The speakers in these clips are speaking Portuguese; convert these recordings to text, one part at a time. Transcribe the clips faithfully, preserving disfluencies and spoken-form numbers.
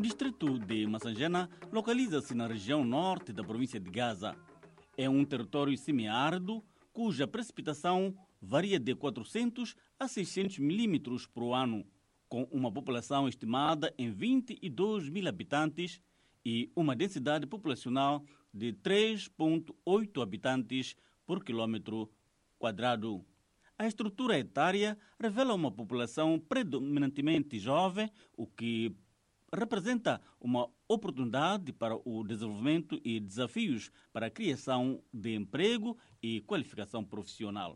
distrito de Massangena localiza-se na região norte da província de Gaza. É um território semiárido cuja precipitação varia de quatrocentos a seiscentos milímetros por ano, com uma população estimada em vinte e dois mil habitantes e uma densidade populacional de três vírgula oito habitantes por quilômetro quadrado. A estrutura etária revela uma população predominantemente jovem, o que representa uma oportunidade para o desenvolvimento e desafios para a criação de emprego e qualificação profissional.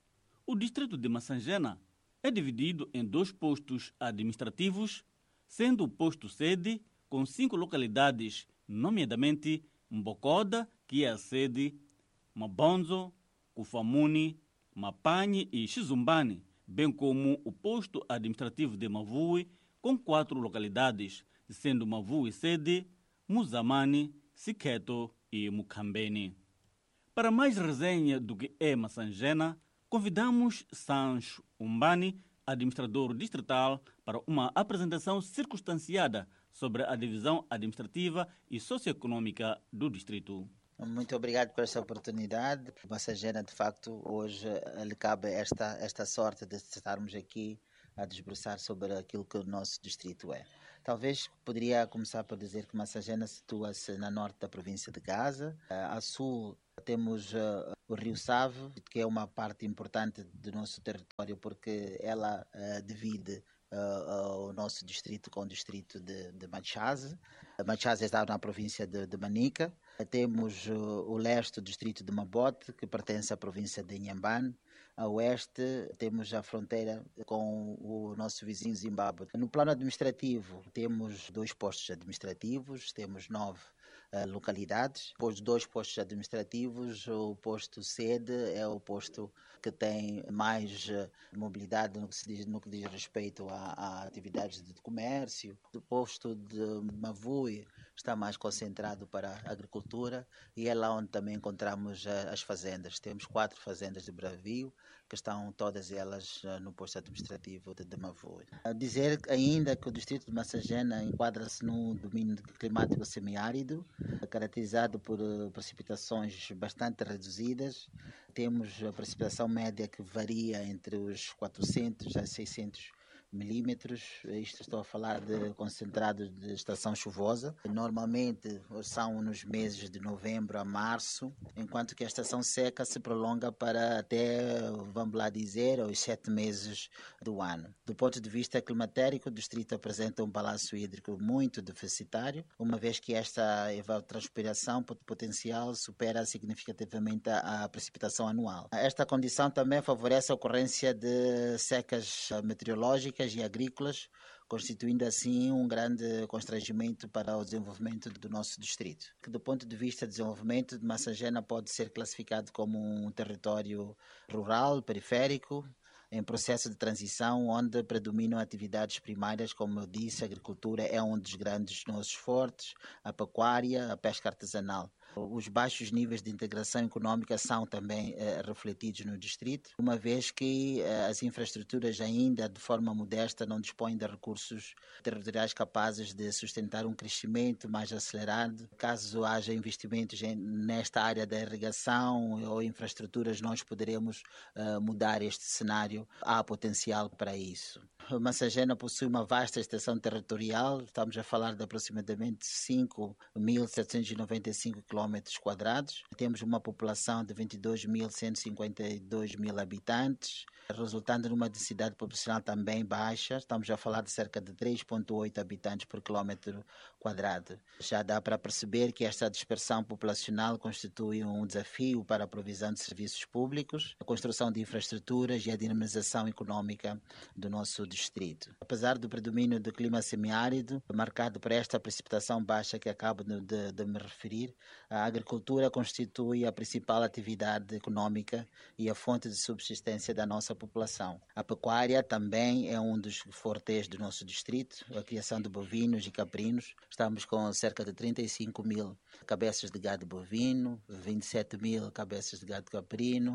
O distrito de Massangena é dividido em dois postos administrativos, sendo o posto sede com cinco localidades, nomeadamente Mbokoda, que é a sede, Mabonzo, Kufamuni, Mapanhe e Xizumbani, bem como o posto administrativo de Mavui, com quatro localidades, sendo Mavui sede, Muzamani, Siketo e Mukambeni. Para mais resenha do que é Massangena, convidamos Sancho Umbani, administrador distrital, para uma apresentação circunstanciada sobre a divisão administrativa e socioeconômica do distrito. Muito obrigado por esta oportunidade. Massangena, de facto, hoje lhe cabe esta, esta sorte de estarmos aqui a desbruçar sobre aquilo que o nosso distrito é. Talvez poderia começar por dizer que Massangena situa-se na norte da província de Gaza. A sul temos uh, o Rio Save, que é uma parte importante do nosso território porque ela uh, divide uh, uh, o nosso distrito com o distrito de, de Machaze. Machaze está na província de, de Manica. Temos uh, o leste, o distrito de Mabote, que pertence à província de Inhambane. A oeste temos a fronteira com o nosso vizinho Zimbábue. No plano administrativo temos dois postos administrativos, temos nove uh, localidades. Depois de dois postos administrativos, o posto sede é o posto que tem mais uh, mobilidade no que, se diz, no que diz respeito a, a atividades de comércio. O posto de Mavui está mais concentrado para a agricultura e é lá onde também encontramos uh, as fazendas. Temos quatro fazendas de bravio, que estão todas elas uh, no posto administrativo de, de Mavui. A dizer ainda que o distrito de Massangena enquadra-se num domínio climático semiárido, caracterizado por uh, precipitações bastante reduzidas. Temos a precipitação média que varia entre os quatrocentos a seiscentos milímetros. Isto estou a falar de concentrados de estação chuvosa. Normalmente são nos meses de novembro a março, enquanto que a estação seca se prolonga para até, vamos lá dizer, os sete meses do ano. Do ponto de vista climatérico, o distrito apresenta um balanço hídrico muito deficitário, uma vez que esta evapotranspiração potencial supera significativamente a precipitação anual. Esta condição também favorece a ocorrência de secas meteorológicas e agrícolas, constituindo assim um grande constrangimento para o desenvolvimento do nosso distrito. Que, do ponto de vista de desenvolvimento, Massangena pode ser classificado como um território rural, periférico, em processo de transição, onde predominam atividades primárias, como eu disse, a agricultura é um dos grandes nossos fortes, a pecuária, a pesca artesanal. Os baixos níveis de integração econômica são também eh, refletidos no distrito, uma vez que eh, as infraestruturas ainda de forma modesta não dispõem de recursos territoriais capazes de sustentar um crescimento mais acelerado. Caso haja investimentos em, nesta área da irrigação ou infraestruturas, nós poderemos eh, mudar este cenário. Há potencial para isso. Massangena possui uma vasta extensão territorial, estamos a falar de aproximadamente cinco mil setecentos e noventa e cinco quilómetros quadrados. Temos uma população de vinte e dois mil cento e cinquenta e dois mil habitantes, resultando numa densidade populacional também baixa. Estamos a falar de cerca de três vírgula oito habitantes por quilómetro quadrado. Já dá para perceber que esta dispersão populacional constitui um desafio para a provisão de serviços públicos, a construção de infraestruturas e a dinamização econômica do nosso distrito. Apesar do predomínio do clima semiárido, marcado por esta precipitação baixa que acabo de, de, de me referir, a agricultura constitui a principal atividade econômica e a fonte de subsistência da nossa população. A pecuária também é um dos fortes do nosso distrito, a criação de bovinos e caprinos. Estamos com cerca de trinta e cinco mil cabeças de gado bovino, vinte e sete mil cabeças de gado caprino,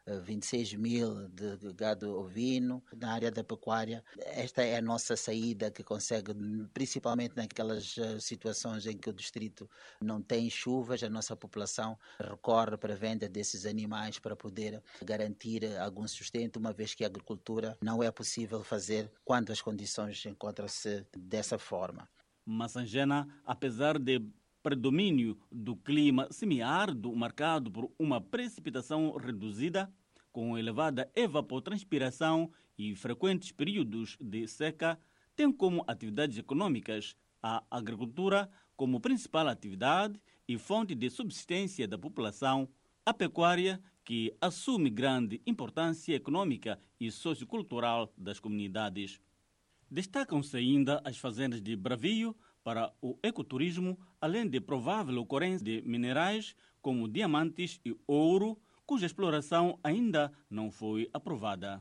vinte e seis mil de gado ovino. Na área da pecuária, esta é a nossa saída que consegue, principalmente naquelas situações em que o distrito não tem chuvas, a nossa população recorre para a venda desses animais para poder garantir algum sustento, uma vez que a agricultura não é possível fazer quando as condições encontram-se dessa forma. Massangena, apesar de predomínio do clima semiárido marcado por uma precipitação reduzida, com elevada evapotranspiração e frequentes períodos de seca, tem como atividades econômicas a agricultura como principal atividade e fonte de subsistência da população, a pecuária, que assume grande importância econômica e sociocultural das comunidades. Destacam-se ainda as fazendas de bravio para o ecoturismo, além de provável ocorrência de minerais como diamantes e ouro, cuja exploração ainda não foi aprovada.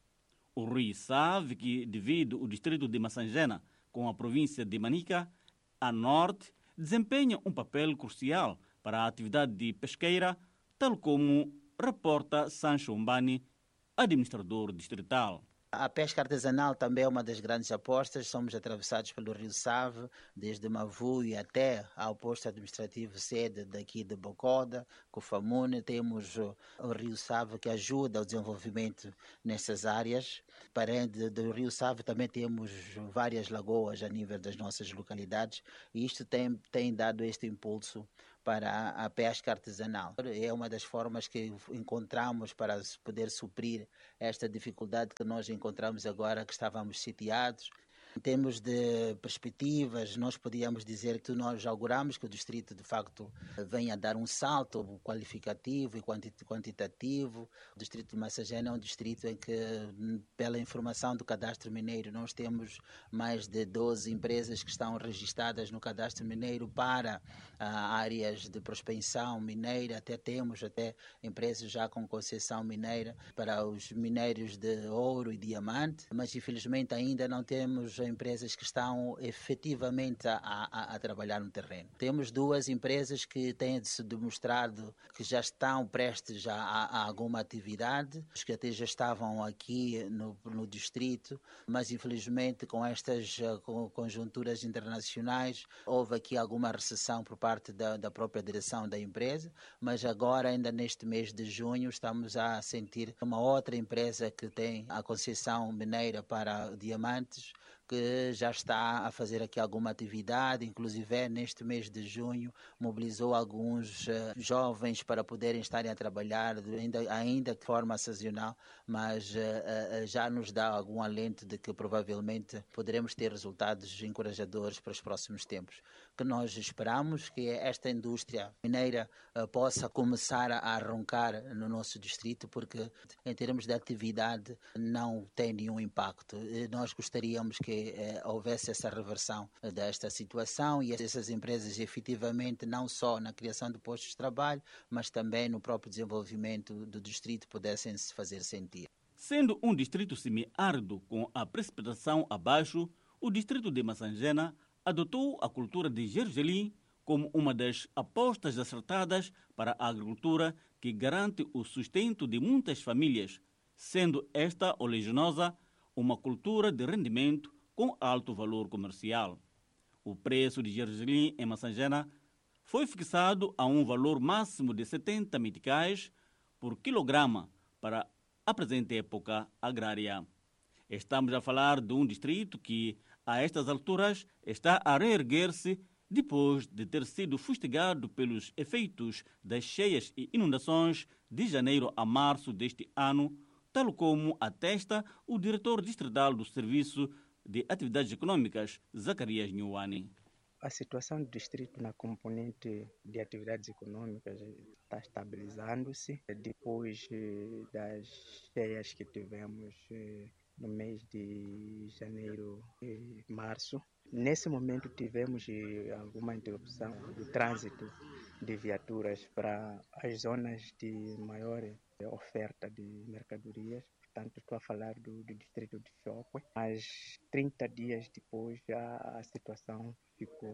O rio Save, que divide o distrito de Massangena com a província de Manica, a norte, desempenha um papel crucial para a atividade de pesqueira, tal como reporta Sancho Mbani, administrador distrital. A pesca artesanal também é uma das grandes apostas. Somos atravessados pelo rio Save, desde Mavui até ao posto administrativo sede daqui de Bocoda, Cofamune. Temos o rio Save que ajuda ao desenvolvimento nessas áreas. Para do rio Save também temos várias lagoas a nível das nossas localidades e isto tem, tem dado este impulso para a pesca artesanal. É uma das formas que encontramos para poder suprir esta dificuldade que nós encontramos agora que estávamos sitiados. Em termos de perspectivas, nós podíamos dizer que nós auguramos que o distrito, de facto, venha a dar um salto qualificativo e quantitativo. O distrito de Massangena é um distrito em que, pela informação do cadastro mineiro, nós temos mais de doze empresas que estão registradas no cadastro mineiro para ah, áreas de prospecção mineira. Até temos até empresas já com concessão mineira para os minérios de ouro e diamante, mas infelizmente ainda não temos empresas que estão efetivamente a, a, a trabalhar no terreno. Temos duas empresas que têm se demonstrado que já estão prestes a, a, a alguma atividade, que até já estavam aqui no, no distrito, mas infelizmente com estas com conjunturas internacionais houve aqui alguma recessão por parte da, da própria direção da empresa, mas agora ainda neste mês de junho estamos a sentir uma outra empresa que tem a concessão mineira para diamantes, que já está a fazer aqui alguma atividade, inclusive neste mês de junho mobilizou alguns uh, jovens para poderem estarem a trabalhar, ainda, ainda de forma sazonal, mas uh, uh, já nos dá algum alento de que provavelmente poderemos ter resultados encorajadores para os próximos tempos. Que nós esperamos que esta indústria mineira uh, possa começar a arrancar no nosso distrito, porque em termos de atividade não tem nenhum impacto. E nós gostaríamos que eh, houvesse essa reversão desta situação e essas empresas efetivamente não só na criação de postos de trabalho, mas também no próprio desenvolvimento do distrito pudessem se fazer sentir. Sendo um distrito semiárido com a precipitação abaixo, o distrito de Massangena adotou a cultura de gergelim como uma das apostas acertadas para a agricultura que garante o sustento de muitas famílias, sendo esta oleaginosa uma cultura de rendimento com alto valor comercial. O preço de gergelim em Massangena foi fixado a um valor máximo de setenta meticais por quilograma para a presente época agrária. Estamos a falar de um distrito que, a estas alturas, está a reerguer-se depois de ter sido fustigado pelos efeitos das cheias e inundações de janeiro a março deste ano, tal como atesta o diretor distrital do Serviço de Atividades Econômicas, Zacarias Nhuane. A situação do distrito na componente de atividades econômicas está estabilizando-se depois das cheias que tivemos no mês de janeiro e março. Nesse momento tivemos alguma interrupção do trânsito de viaturas para as zonas de maior oferta de mercadorias. Portanto, estou a falar do, do distrito de Chocwe. Mas trinta dias depois já a situação ficou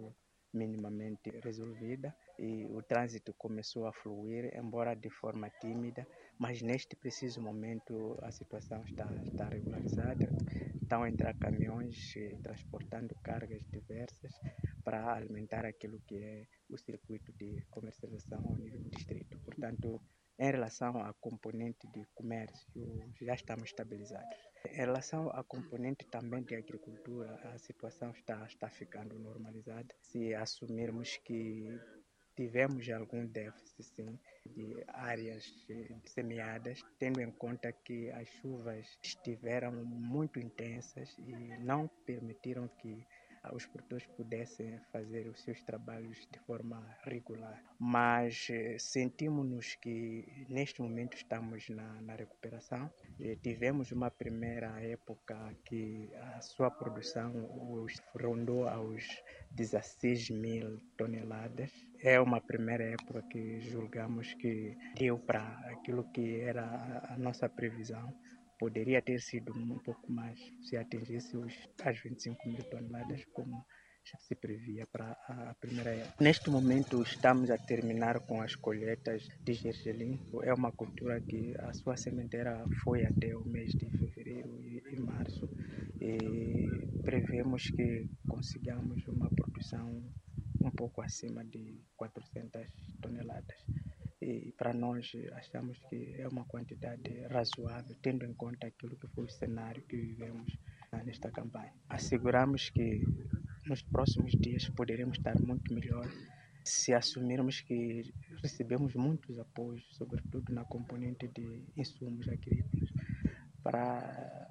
minimamente resolvida e o trânsito começou a fluir, embora de forma tímida, mas neste preciso momento a situação está, está regularizada. Estão a entrar caminhões eh, transportando cargas diversas para alimentar aquilo que é o circuito de comercialização ao nível do distrito. Portanto, em relação à componente de comércio, já estamos estabilizados. Em relação à componente também de agricultura, a situação está, está ficando normalizada. Se assumirmos que tivemos algum déficit, sim, de áreas semeadas, tendo em conta que as chuvas estiveram muito intensas e não permitiram que os produtores pudessem fazer os seus trabalhos de forma regular. Mas eh, sentimos-nos que neste momento estamos na, na recuperação. Eh, tivemos uma primeira época que a sua produção os, rondou aos dezesseis mil toneladas. É uma primeira época que julgamos que deu para aquilo que era a, a nossa previsão. Poderia ter sido um pouco mais se atingisse os, as vinte e cinco mil toneladas, como já se previa para a primeira época. Neste momento estamos a terminar com as colheitas de gergelim. É uma cultura que a sua sementeira foi até o mês de fevereiro e, e março. E prevemos que consigamos uma produção um pouco acima de quatrocentas toneladas. E para nós achamos que é uma quantidade razoável, tendo em conta aquilo que foi o cenário que vivemos nesta campanha. Asseguramos que nos próximos dias poderemos estar muito melhor se assumirmos que recebemos muitos apoios, sobretudo na componente de insumos agrícolas, para